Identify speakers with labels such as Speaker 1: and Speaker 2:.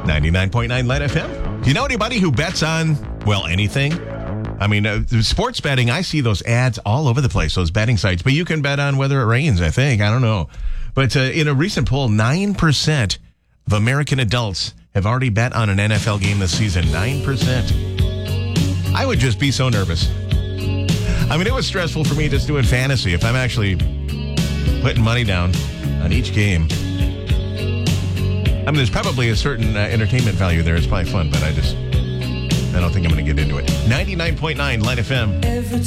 Speaker 1: 99.9 Light FM. Do you know anybody who bets on, well, anything? I mean, sports betting, I see those ads all over the place, those betting sites. But you can bet on whether it rains, I think. I don't know. But in a recent poll, 9% of American adults have already bet on an NFL game this season. 9%. I would just be so nervous. I mean, it was stressful for me just doing fantasy. If I'm actually putting money down on each game. I mean, there's probably a certain entertainment value there. It's probably fun, but I don't think I'm going to get into it. 99.9 Light FM.